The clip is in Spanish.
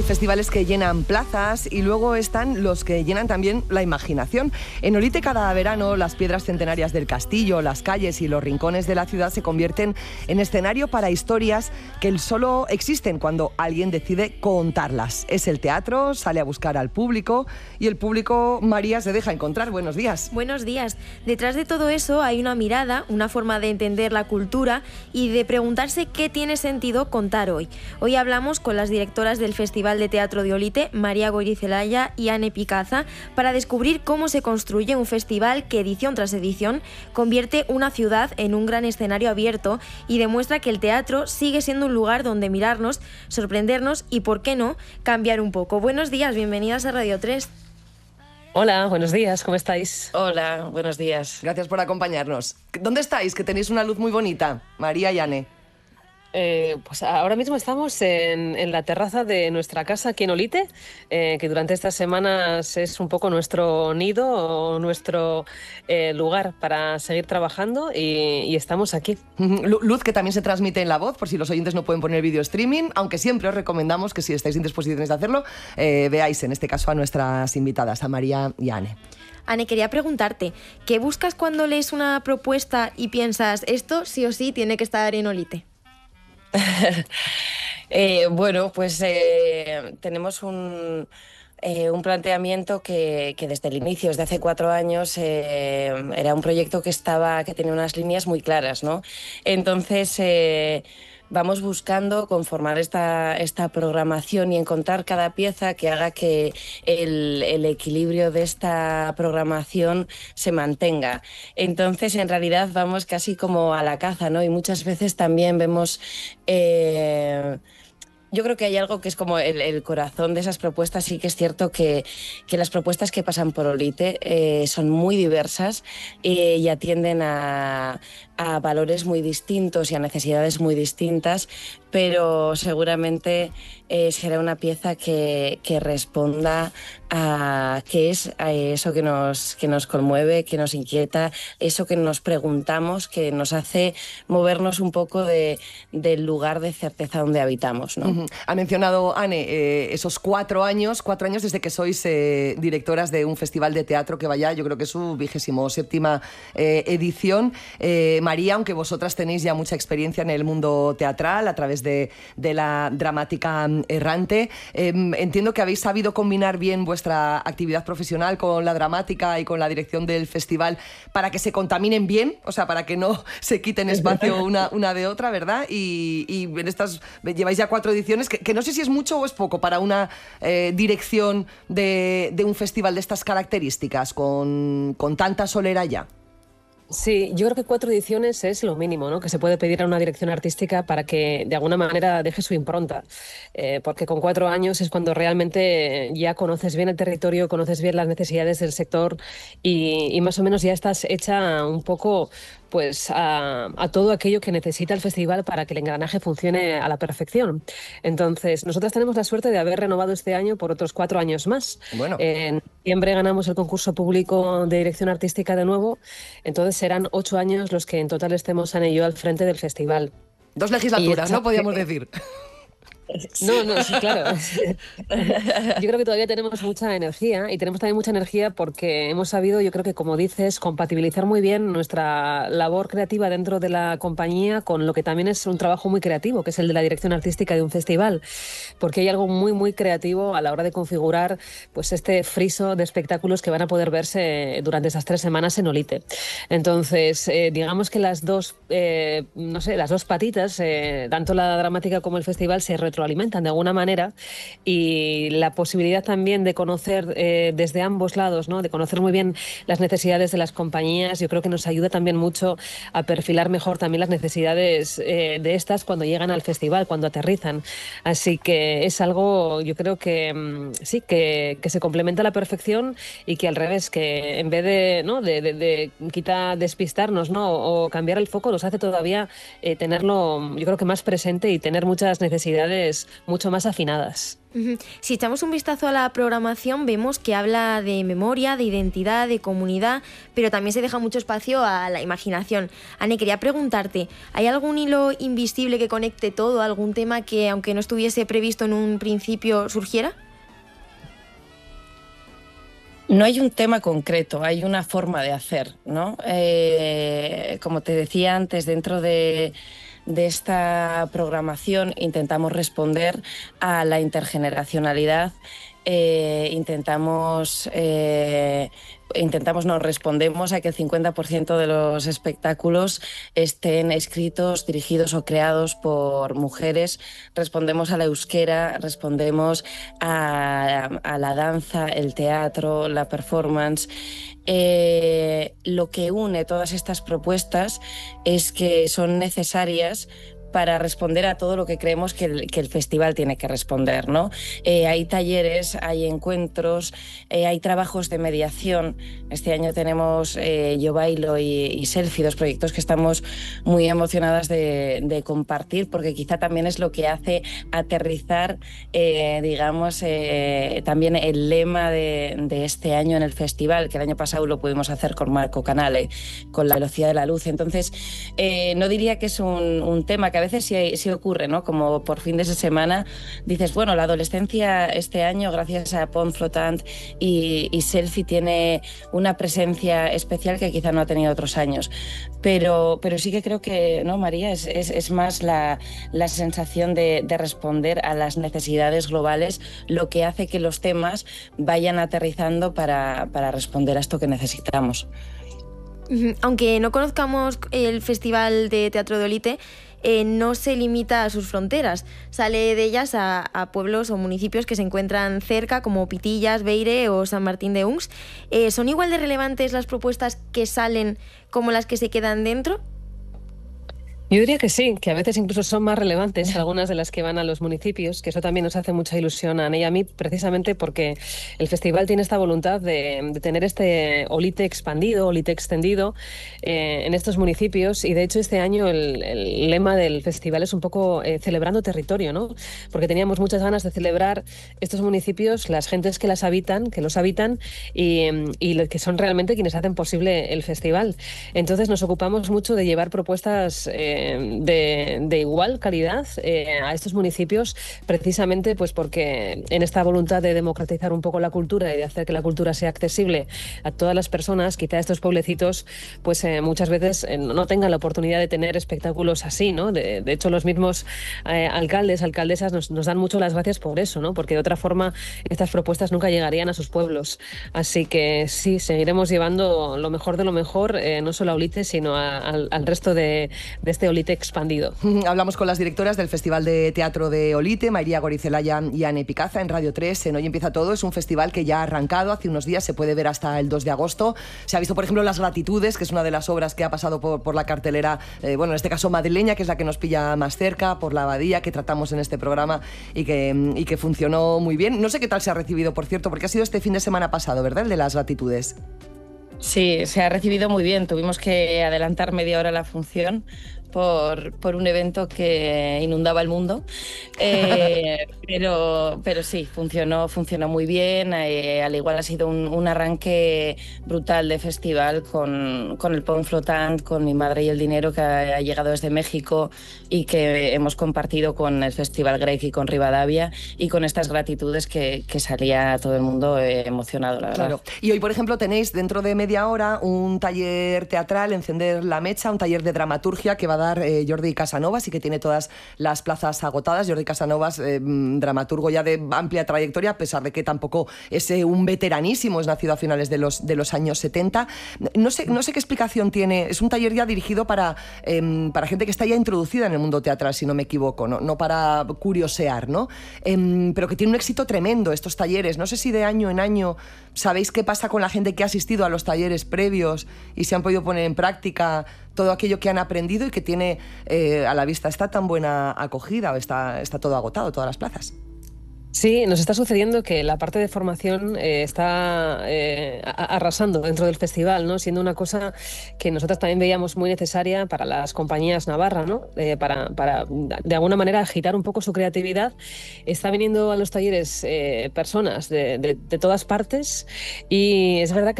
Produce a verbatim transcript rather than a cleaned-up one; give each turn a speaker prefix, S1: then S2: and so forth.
S1: Hay festivales que llenan plazas y luego están los que llenan también la imaginación. En Olite cada verano las piedras centenarias del castillo, las calles y los rincones de la ciudad se convierten en escenario para historias que solo existen cuando alguien decide contarlas. Es el teatro, sale a buscar al público y el público, María, se deja encontrar. Buenos días.
S2: Buenos días. Detrás de todo eso hay una mirada, una forma de entender la cultura y de preguntarse qué tiene sentido contar hoy. Hoy hablamos con las directoras del Festival de Teatro de Olite, María Goirizelaya y Ane Picaza, para descubrir cómo se construye un festival que edición tras edición convierte una ciudad en un gran escenario abierto y demuestra que el teatro sigue siendo un lugar donde mirarnos, sorprendernos y, por qué no, cambiar un poco. Buenos días, bienvenidas a Radio tres.
S3: Hola, buenos días, ¿cómo estáis?
S4: Hola, buenos días.
S1: Gracias por acompañarnos. ¿Dónde estáis? Que tenéis una luz muy bonita, María y Ane.
S3: Eh, pues ahora mismo estamos en, en la terraza de nuestra casa aquí en Olite, eh, que durante estas semanas es un poco nuestro nido o nuestro eh, lugar para seguir trabajando y, y estamos aquí.
S1: Luz que también se transmite en la voz, por si los oyentes no pueden poner vídeo streaming, aunque siempre os recomendamos que si estáis en disposiciones de hacerlo, eh, veáis en este caso a nuestras invitadas, a María y a Ane.
S2: Ane, quería preguntarte, ¿qué buscas cuando lees una propuesta y piensas esto sí o sí tiene que estar en Olite?
S4: eh, bueno, pues eh, tenemos un, eh, un planteamiento que, que desde el inicio, desde hace cuatro años, eh, era un proyecto que estaba, que tenía unas líneas muy claras, ¿no? Entonces eh, vamos buscando conformar esta, esta programación y encontrar cada pieza que haga que el, el equilibrio de esta programación se mantenga. Entonces, en realidad, vamos casi como a la caza, ¿no? Y muchas veces también vemos... Eh, Yo creo que hay algo que es como el, el corazón de esas propuestas. Sí que es cierto que, que las propuestas que pasan por Olite eh, son muy diversas eh, y atienden a, a valores muy distintos y a necesidades muy distintas, pero seguramente eh, será una pieza que, que responda a qué es a eso que nos, que nos conmueve, que nos inquieta, eso que nos preguntamos, que nos hace movernos un poco de, del lugar de certeza donde habitamos, ¿no?
S1: Uh-huh. Ha mencionado, Ane, eh, esos cuatro años, cuatro años desde que sois eh, directoras de un festival de teatro que vaya, yo creo que es su vigésimo séptima eh, edición. Eh, María, aunque vosotras tenéis ya mucha experiencia en el mundo teatral a través de, de la dramática errante, eh, entiendo que habéis sabido combinar bien vuestra actividad profesional con la dramática y con la dirección del festival para que se contaminen bien, o sea, para que no se quiten espacio una, una de otra, ¿verdad? Y, y en estas lleváis ya cuatro ediciones, que, que no sé si es mucho o es poco para una eh, dirección de, de un festival de estas características, con, con tanta solera ya.
S3: Sí, yo creo que cuatro ediciones es lo mínimo, ¿no?, que se puede pedir a una dirección artística para que de alguna manera deje su impronta, eh, porque con cuatro años es cuando realmente ya conoces bien el territorio, conoces bien las necesidades del sector y, y más o menos ya estás hecha un poco pues a, a todo aquello que necesita el festival para que el engranaje funcione a la perfección. Entonces, nosotras tenemos la suerte de haber renovado este año por otros cuatro años más.
S1: Bueno.
S3: En diciembre ganamos el concurso público de dirección artística de nuevo, entonces serán ocho años los que en total estemos Ana y yo al frente del festival.
S1: Dos legislaturas, ¿no? Podríamos decir.
S3: No, no, sí, claro. Yo creo que todavía tenemos mucha energía y tenemos también mucha energía porque hemos sabido, yo creo que como dices, compatibilizar muy bien nuestra labor creativa dentro de la compañía con lo que también es un trabajo muy creativo, que es el de la dirección artística de un festival, porque hay algo muy, muy creativo a la hora de configurar pues este friso de espectáculos que van a poder verse durante esas tres semanas en Olite. Entonces, eh, digamos que las dos, eh, no sé, las dos patitas, eh, tanto la dramática como el festival, se retroalimentan de alguna manera y la posibilidad también de conocer eh, desde ambos lados, ¿no?, de conocer muy bien las necesidades de las compañías, yo creo que nos ayuda también mucho a perfilar mejor también las necesidades eh, de estas cuando llegan al festival, cuando aterrizan. Así que es algo, yo creo que mmm, sí, que, que se complementa a la perfección y que al revés, que en vez de, ¿no?, de, de, de quizá despistarnos, ¿no?, o cambiar el foco, nos hace todavía eh, tenerlo, yo creo que más presente y tener muchas necesidades mucho más afinadas.
S2: Si echamos un vistazo a la programación, vemos que habla de memoria, de identidad, de comunidad, pero también se deja mucho espacio a la imaginación. Ane, quería preguntarte, ¿hay algún hilo invisible que conecte todo, algún tema que, aunque no estuviese previsto en un principio, surgiera?
S4: No hay un tema concreto, hay una forma de hacer, ¿no? Eh, como te decía antes, dentro de... de esta programación intentamos responder a la intergeneracionalidad, eh, intentamos, eh, intentamos, no, respondemos a que el cincuenta por ciento de los espectáculos estén escritos, dirigidos o creados por mujeres, respondemos a la euskera, respondemos a, a la danza, el teatro, la performance. Eh, lo que une todas estas propuestas es que son necesarias para responder a todo lo que creemos que el, que el festival tiene que responder, ¿no? Eh, hay talleres, hay encuentros, eh, hay trabajos de mediación. Este año tenemos eh, Yo Bailo y, y Selfie, dos proyectos que estamos muy emocionadas de, de compartir, porque quizá también es lo que hace aterrizar, eh, digamos, eh, también el lema de, de este año en el festival, que el año pasado lo pudimos hacer con Marco Canale, con la velocidad de la luz. Entonces, eh, no diría que es un, un tema que a veces sí, sí ocurre, ¿no? Como por fin de semana dices, bueno, la adolescencia este año, gracias a Pont Flottant y, y Selfie, tiene una presencia especial que quizá no ha tenido otros años. Pero, pero sí que creo que, ¿no, María? Es, es, es más la, la sensación de, de responder a las necesidades globales lo que hace que los temas vayan aterrizando para, para responder a esto que necesitamos.
S2: Aunque no conozcamos el Festival de Teatro de Olite, eh, no se limita a sus fronteras. Sale de ellas a, a pueblos o municipios que se encuentran cerca, como Pitillas, Beire o San Martín de Uns. Eh, ¿Son igual de relevantes las propuestas que salen como las que se quedan dentro?
S3: Yo diría que sí, que a veces incluso son más relevantes algunas de las que van a los municipios, que eso también nos hace mucha ilusión a Ana y a mí, precisamente porque el festival tiene esta voluntad de, de tener este Olite expandido, Olite extendido eh, en estos municipios, y de hecho este año el, el lema del festival es un poco eh, celebrando territorio, ¿no? Porque teníamos muchas ganas de celebrar estos municipios, las gentes que las habitan, que los habitan y, y que son realmente quienes hacen posible el festival. Entonces nos ocupamos mucho de llevar propuestas eh, De, de igual calidad eh, a estos municipios, precisamente pues porque en esta voluntad de democratizar un poco la cultura y de hacer que la cultura sea accesible a todas las personas, quizá estos pueblecitos pues eh, muchas veces eh, no tengan la oportunidad de tener espectáculos así, ¿no? De, de hecho, los mismos eh, alcaldes, alcaldesas nos, nos dan mucho las gracias por eso, ¿no? Porque de otra forma estas propuestas nunca llegarían a sus pueblos. Así que sí, seguiremos llevando lo mejor de lo mejor, eh, no solo a Olite, sino a, al, al resto de, de este Olite expandido.
S1: Hablamos con las directoras del Festival de Teatro de Olite, María Gorizelaya y Ane Picaza, en Radio tres, en Hoy Empieza Todo. Es un festival que ya ha arrancado hace unos días, se puede ver hasta el dos de agosto. Se ha visto, por ejemplo, Las Gratitudes, que es una de las obras que ha pasado por, por la cartelera, eh, bueno, en este caso madrileña, que es la que nos pilla más cerca, por la abadía, que tratamos en este programa y que, y que funcionó muy bien. No sé qué tal se ha recibido, por cierto, porque ha sido este fin de semana pasado, ¿verdad?, el de Las Gratitudes.
S4: Sí, se ha recibido muy bien. Tuvimos que adelantar media hora la función por, por un evento que inundaba el mundo, eh, pero, pero sí, funcionó, funcionó muy bien. Eh, al igual ha sido un, un arranque brutal de festival con, con el Pont Flottant, con Mi Madre y el Dinero, que ha, ha llegado desde México y que hemos compartido con el Festival Grec y con Rivadavia, y con estas gratitudes que, que salía todo el mundo eh, emocionado, la verdad.
S1: Claro. Y hoy, por ejemplo, tenéis dentro de media hora un taller teatral, Encender la Mecha, un taller de dramaturgia que va a dar eh, Jordi Casanovas y que tiene todas las plazas agotadas. Jordi Casanovas, eh, dramaturgo ya de amplia trayectoria, a pesar de que tampoco es eh, un veteranísimo, es nacido a finales de los, de los años setenta. No sé, no sé qué explicación tiene. Es un taller ya dirigido para, eh, para gente que está ya introducida en el mundo teatral, si no me equivoco, no, no para curiosear, ¿no? Eh, pero que tiene un éxito tremendo estos talleres. No sé si de año en año sabéis qué pasa con la gente que ha asistido a los talleres previos y se han podido poner en práctica todo aquello que han aprendido y que tiene eh, a la vista. ¿Está tan buena acogida o está, está todo agotado, todas las plazas?
S3: Sí, nos está sucediendo que la parte de formación eh, está eh, arrasando dentro del festival, ¿no? Siendo una cosa que nosotros también veíamos muy necesaria para las compañías navarras, ¿no? Eh, para, para, de alguna manera, agitar un poco su creatividad. Está viniendo a los talleres eh, personas de, de, de todas partes y es verdad que